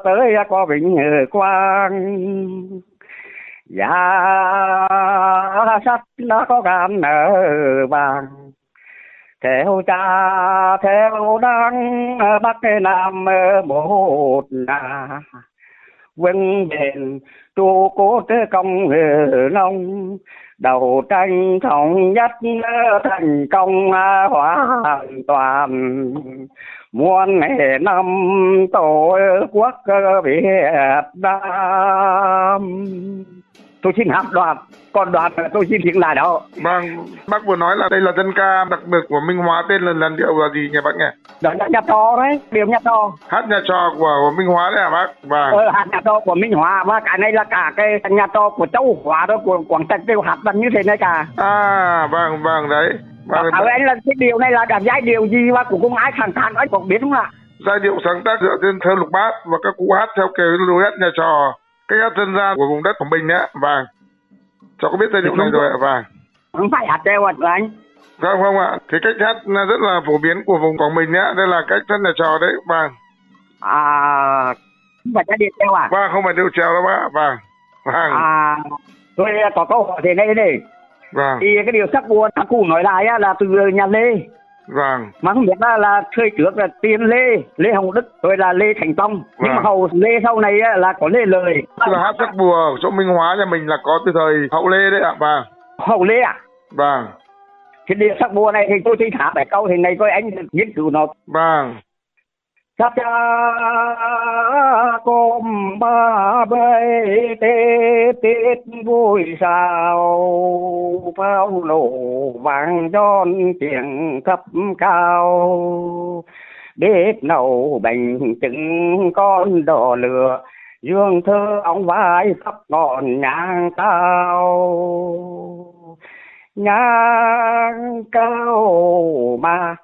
tới có vinh quang. Dạ sắt nó có gan nở vàng, theo cha theo đăng bắc nam một nhà. Vâng đền tru cốt công nông, đầu tranh thống nhất thành công hoàn toàn. Muôn năm tổ quốc Việt Nam. Tôi xin hát đoạn, còn đoạn tôi xin diễn lại đó. Vâng, bác vừa nói là đây là dân ca đặc biệt của Minh Hóa, tên là làn điệu là gì nhỉ bác nhỉ? Đó là nhà trò đấy, điệu nhà trò. Hát nhà trò của Minh Hóa đấy hả bác? Vâng. Hát nhà trò của Minh Hóa, và cái này là cả cái nhà trò của Châu Hóa đó, của Quảng Trạch đều hát bằng như thế này cả. À, vâng, vâng đấy. Vâng, anh là cái điều này là cả giai điệu gì mà cũng không ai sáng tác, anh cũng biết không ạ? Giai điệu sáng tác dựa trên thơ lục bát và các cụ hát theo kiểu lối hát nhà trò, cách hát dân gian của vùng đất của mình đấy. Vâng. Cháu có biết giai điệu này rồi ạ? Vâng. Không phải hát treo anh. Không không ạ, cái cách hát rất là phổ biến của vùng Quảng Bình á, đây là cách hát nhà trò đấy. Vâng. Không phải giai điệu treo à? Vâng, không phải điệu trèo đâu bác. Vâng. Vâng. Tôi có câu hỏi thế này đây. Vâng. Thì cái điều sắc buồn cụ nói lại là từ nhà Lê. Vâng. Mà không biết là thời trước là tiền Lê Hồng Đức rồi là Lê Thành Tông. Nhưng mà hậu Lê sau này là có Lê Lợi. Tức là hát sắc bùa ở chỗ Minh Hóa nhà mình là có từ thời hậu Lê đấy ạ. Vâng. Hậu Lê à? Vâng. Cái điều sắc bùa này thì tôi xin thả bài câu thì này coi anh nghiên cứu nó. Vâng. Sắp cha côm ba bê tết vui sao, pháo nổ vàng giòn tiếng thấp cao. Bếp nấu bánh trứng con đỏ lửa, dương thơ ống vai khắp ngọn nhang cao. Nhang cao mà